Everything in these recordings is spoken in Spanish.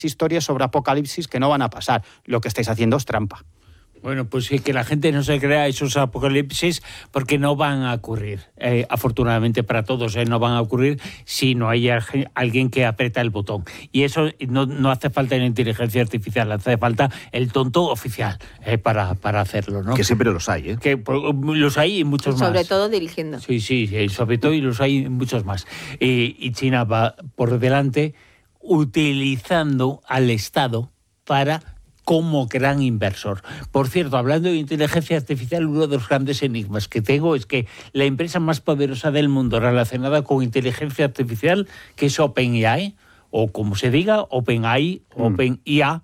historias sobre apocalipsis que no van a pasar. Lo que estáis haciendo es trampa. Bueno, pues que la gente no se crea esos apocalipsis porque no van a ocurrir. Afortunadamente para todos, no van a ocurrir si no hay alguien que aprieta el botón. Y eso no hace falta la inteligencia artificial, hace falta el tonto oficial para hacerlo, ¿no? Que siempre los hay, ¿eh? Que los hay y muchos más. Sobre todo dirigiendo. Sí, sobre todo y los hay muchos más. Y China va por delante utilizando al Estado como gran inversor. Por cierto, hablando de inteligencia artificial, uno de los grandes enigmas que tengo es que la empresa más poderosa del mundo relacionada con inteligencia artificial, que es OpenAI, o como se diga, OpenAI, OpenIA,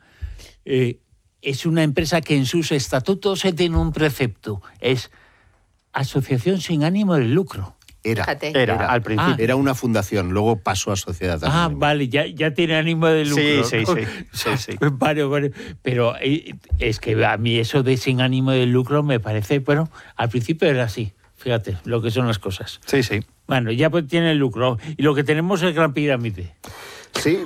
es una empresa que en sus estatutos tiene un precepto, es asociación sin ánimo de lucro. Era al principio. Era una fundación, luego pasó a sociedad. Vale, ya tiene ánimo de lucro. Sí. Vale. Pero es que a mí eso de sin ánimo de lucro me parece, bueno, al principio era así. Fíjate lo que son las cosas. Sí. Bueno, ya pues tiene el lucro. Y lo que tenemos es Gran Pirámide. Sí,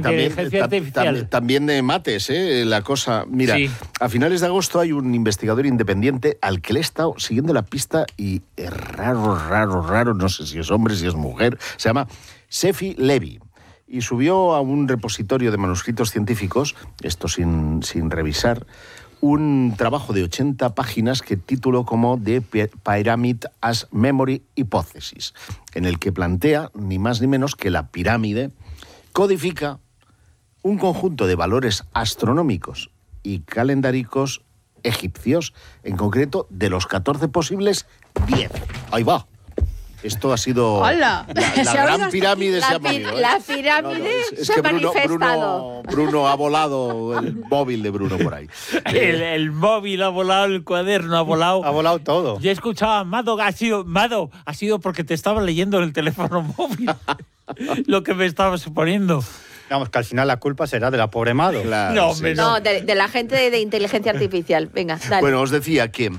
también de mates, la cosa. Mira, a finales de agosto hay un investigador independiente al que le he estado siguiendo la pista y es raro, no sé si es hombre, si es mujer, se llama Sefi Levy. Y subió a un repositorio de manuscritos científicos, esto sin revisar, un trabajo de 80 páginas que tituló como The Pyramid as Memory Hypothesis, en el que plantea ni más ni menos que la pirámide codifica un conjunto de valores astronómicos y calendáricos egipcios, en concreto de los 14 posibles, 10. Ahí va. Esto ha sido... ¡Hola! La gran pirámide se ha movido. La pirámide se ha manifestado. Bruno ha volado, el móvil de Bruno por ahí. El móvil ha volado, el cuaderno ha volado. Ha volado todo. Yo escuchaba, Mado, ha sido porque te estaba leyendo en el teléfono móvil lo que me estabas poniendo. Digamos que al final la culpa será de la pobre Mado. Claro, No, de la gente de inteligencia artificial. Venga, dale. Bueno, os decía que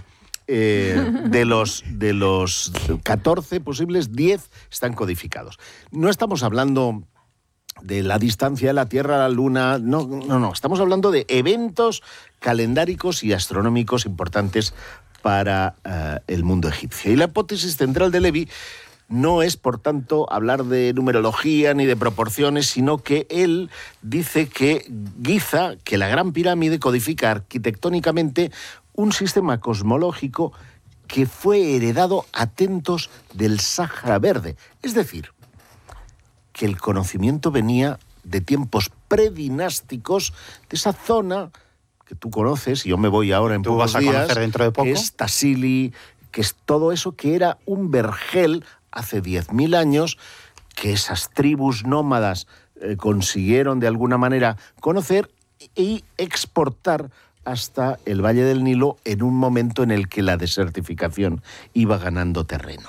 de los 14 posibles, 10 están codificados. No estamos hablando de la distancia de la Tierra a la Luna, no. Estamos hablando de eventos calendáricos y astronómicos importantes para el mundo egipcio. Y la hipótesis central de Levy no es, por tanto, hablar de numerología ni de proporciones, sino que él dice que Giza, que la Gran Pirámide, codifica arquitectónicamente un sistema cosmológico que fue heredado, atentos, del Sáhara Verde. Es decir, que el conocimiento venía de tiempos predinásticos de esa zona que tú conoces, y yo me voy ahora en pocos días, conocer dentro de poco, que es Tassili, que es todo eso que era un vergel hace 10.000 años, que esas tribus nómadas consiguieron de alguna manera conocer y exportar hasta el Valle del Nilo en un momento en el que la desertificación iba ganando terreno.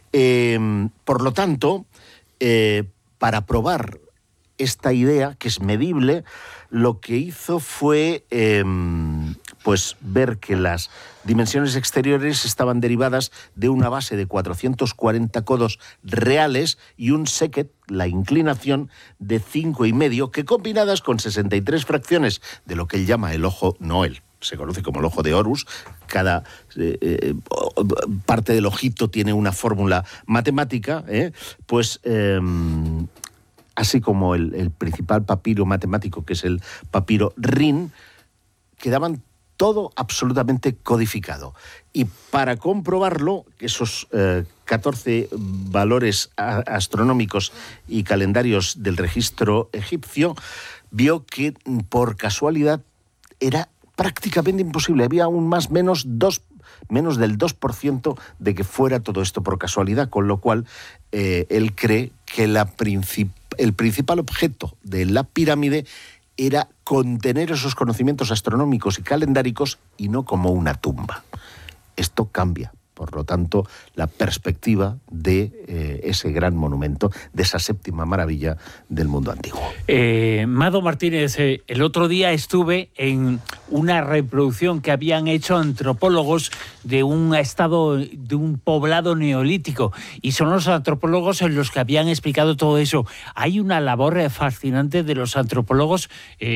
Por lo tanto, para probar esta idea, que es medible, lo que hizo fue ver que las dimensiones exteriores estaban derivadas de una base de 440 codos reales y un seket, la inclinación, de 5,5, que combinadas con 63 fracciones de lo que él llama el ojo, se conoce como el ojo de Horus, cada parte del ojito tiene una fórmula matemática, así como el principal papiro matemático, que es el papiro Rin, quedaban todo absolutamente codificado. Y para comprobarlo, esos 14 valores astronómicos y calendarios del registro egipcio, vio que por casualidad era prácticamente imposible. Había aún menos del 2% de que fuera todo esto por casualidad, con lo cual él cree que el principal objeto de la pirámide era contener esos conocimientos astronómicos y calendáricos y no como una tumba. Esto cambia por lo tanto, la perspectiva de ese gran monumento, de esa séptima maravilla del mundo antiguo. Mado Martínez, el otro día estuve en una reproducción que habían hecho antropólogos de un estado, de un poblado neolítico, y son los antropólogos en los que habían explicado todo eso. Hay una labor fascinante de los antropólogos